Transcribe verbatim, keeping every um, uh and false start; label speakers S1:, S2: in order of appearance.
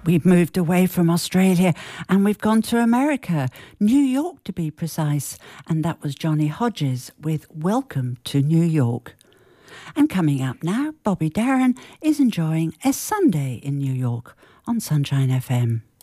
S1: We've moved away from Australia and we've gone to America, New York to be precise, and that was Johnny Hodges with Welcome to New York. And coming up now, Bobby Darin is enjoying a Sunday in New York on Sunshine F M.